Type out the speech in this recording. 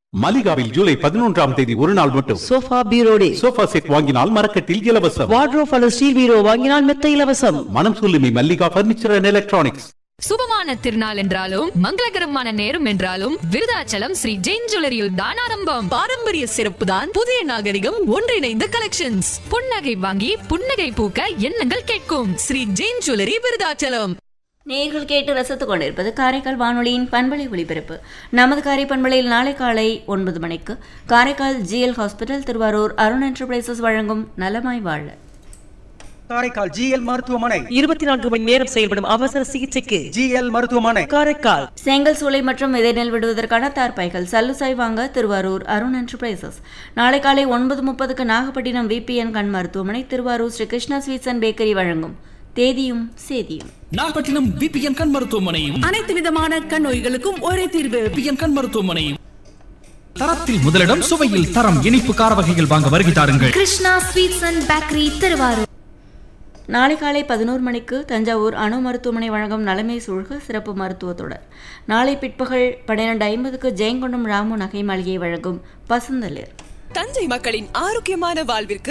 மலிகாவில் ஜூலை 11ஆம் தேதி ஒரு நாள் மட்டும் சோஃபா பீரோ டே. சோஃபா செட் வாங்கினால் மரக்கட்டில் இலவசம். வார்ட்ரோப் அல்லது ஸ்டீல் பீரோ வாங்கினால் மெத்த இலவசம். மனம் சொல்லுமி மல்லிகா பர்னிச்சர் அண்ட் எலக்ட்ரானிக்ஸ். சுபமான திருநாள் என்றாலும் மங்களகரமான நேரம் என்றாலும் விருதாச்சலம் ஸ்ரீ ஜெயின் ஜுவல்லரியில் தான் ஆரம்பம். பாரம்பரிய சிறப்பு தான் புதிய நாகரிகம் ஒன்றிணைந்த கலெக்ஷன்ஸ். புன்னகை வாங்கி புன்னகை பூக்க எண்ணங்கள் கேட்கும் ஸ்ரீ ஜெயின் ஜுவல்லரி விருதாச்சலம். நேயர்கள் கேட்டு ரசித்துக் கொண்டிருப்பது காரைக்கால் வானொலியின் பண்பலை ஒளிபரப்பு. நமது காரை பண்பலையில் நாளை காலை 9 மணிக்கு Karaikal GL hospital Thiruvarur Arun enterprises வழங்கும் நலமாய் வாழ. காரைக்கால் GL மருத்துவமனை 24 மணி நேரம் செயல்படும் அவசர சிகிச்சைக்கு GL மருத்துவமனை காரைக்கால். செங்கல் சூளை மற்றும் விதை நெல் விடுவதற்கான தார்பாய்கள் சல்லுசாய் வாங்க திருவாரூர் அருண் என்டர்பிரைசஸ். நாளை காலை 9:30க்கு நாகப்பட்டினம் VPN கண் மருத்துவமனை Thiruvarur Sri Krishna sweets and bakery வழங்கும் தேதியும் சேதியும். நாகப்பட்டினம் VPN கண் மருத்துவமனையும் அனைத்து விதமான கண் நோய்களுக்கும் ஒரே தீர்வு. VPN கண் மருத்துவமனையும். தரத்தில் முதலிடம், சுவையில் தரம். இனிப்பு கார வகைகள் வாங்க வருகை தாருங்கள். Krishna sweets and bakery Thiruvarur. நாளை காலை 11 மணிக்கு தஞ்சாவூர் அணு மருத்துவமனை வழங்கும் நலமை சூழ்க சிறப்பு மருத்துவத்துடன். நாளை பிற்பகல் 12:50க்கு ஜெயங்கொண்டம் ராமு நகை மாளிகை வழங்கும் பசுந்தளிர். தஞ்சை மக்களின் ஆரோக்கியமான வாழ்விற்கு